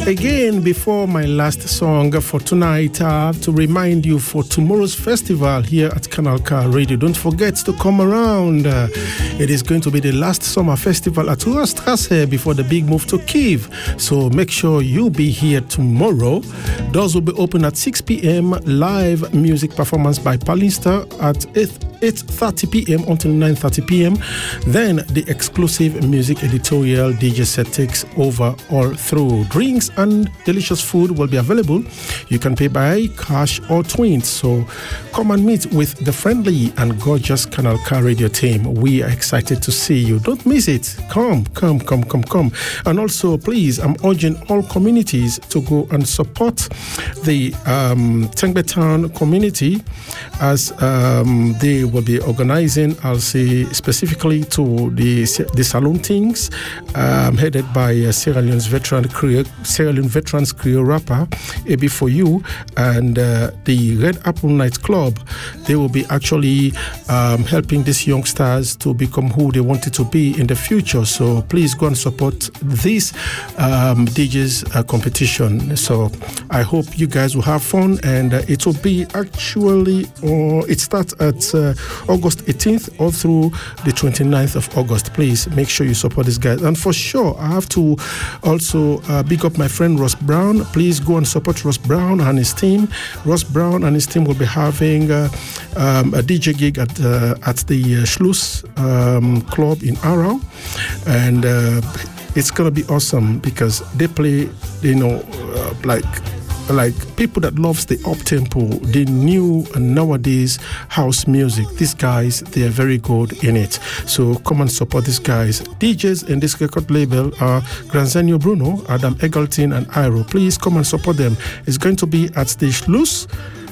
Again, before my last song for tonight, I have to remind you for tomorrow's festival here at Canal K Radio. Don't forget to come around. It is going to be the last summer festival at Ruhrstrasse before the big move to Kyiv. So make sure you be here tomorrow. Doors will be open at 6 p.m. Live music performance by Palinster at 8:30 p.m. until 9:30 p.m. Then the exclusive music editorial DJ set takes over all through. Drinks and delicious food will be available. You can pay by cash or twins. So come and meet with the friendly and gorgeous Canal K Radio team. We are excited to see you. Don't miss it. Come. And also, please, I'm urging all communities to go and support the Tengbetan community as they will be organizing, I'll say specifically to the Salon Things headed by Sierra Leone Veterans Creole rapper AB4U and the Red Apple Night Club. They will be actually helping these youngsters to become who they wanted to be in the future. So please go and support this DJs competition. So I hope you guys will have fun, and it will be actually, it starts at August 18th all through the 29th of August. Please make sure you support this guy. And for sure, I have to also big up my friend Ross Brown. Please go and support Ross Brown and his team. Ross Brown and his team will be having a DJ gig at the Schluss Club in Aarau. And it's going to be awesome because they play, like people that loves the up-tempo, the new and nowadays house music. These guys, they are very good in it. So come and support these guys. DJs in this record label are Granzenio Bruno, Adam Eggleton, and Iro. Please come and support them. It's going to be at the Schluss